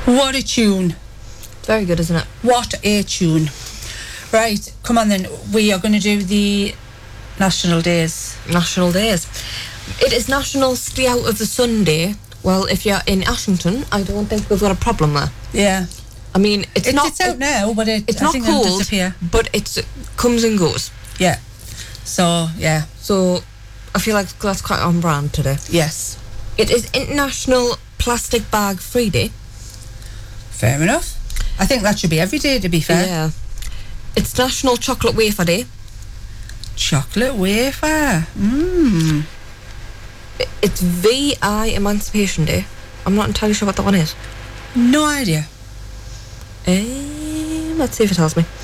What a tune. Very good, isn't it? What a tune. Right, come on then. We are going to do the National Days. National Days. It is National Stay Out of the Sun Day. Well, if you're in Ashington, I don't think we've got a problem there. Yeah. I mean, it's out now, but it's I not think it'll cold, disappear. but it comes and goes. Yeah. So, yeah. So, I feel like that's quite on brand today. Yes. It is International Plastic Bag Free Day. Fair enough. I think that should be every day, to be fair. Yeah. It's National Chocolate Wafer Day. Chocolate wafer. Mmm. It's VI Emancipation Day. I'm not entirely sure what that one is. No idea. Let's see if it tells me.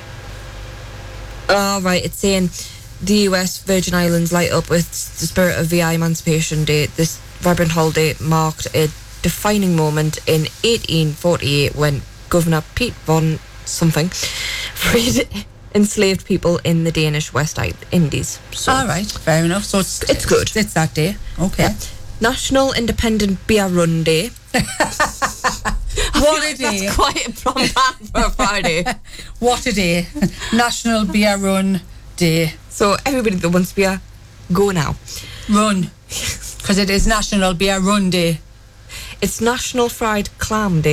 Oh, right, it's saying the US Virgin Islands light up with the spirit of VI Emancipation Day. This vibrant holiday marked a defining moment in 1848 when Governor Pete von something freed enslaved people in the Danish West Indies. So, all right, fair enough. So it's good. It's that day. Okay. Yeah. National Independent Beer Run Day. What a day. That's quite a from that for a Friday. What a day. National Beer Run Day. So everybody that wants beer, go now. Run. Because it is National Beer Run Day. It's National Fried Clam Day.